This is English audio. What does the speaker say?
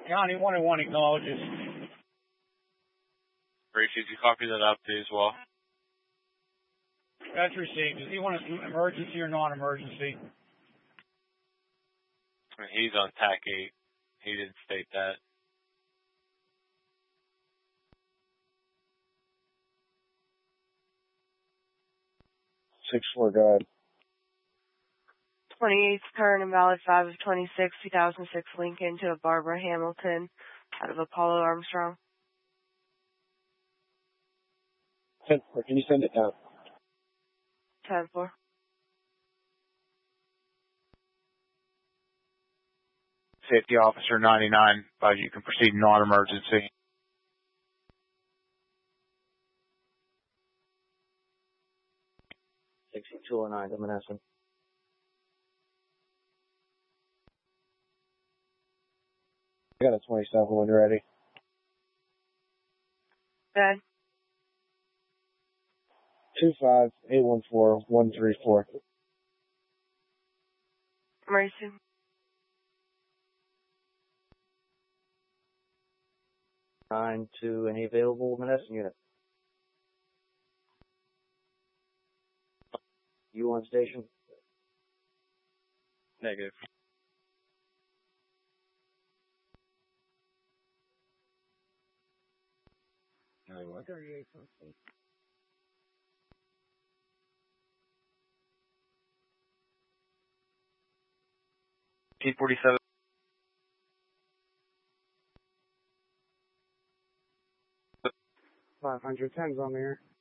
County 101 acknowledges. Gracie, did you copy that update as well? That's received. Does he want an emergency or non-emergency? He's on TAC 8. He didn't state that. Six-four, go ahead. 28th turn and valid 5 of 26, 2006 Lincoln to a Barbara Hamilton out of Apollo Armstrong. 10-4, can you send it down? 10-4. Safety Officer 99, but you can proceed non-emergency. $6209, Luminescent. I got a 27 when you're ready. Good. 25814-134. Emergency. Nine to any available Luminescent unit. You on station? Negative. What? 38. T47. 510's on there.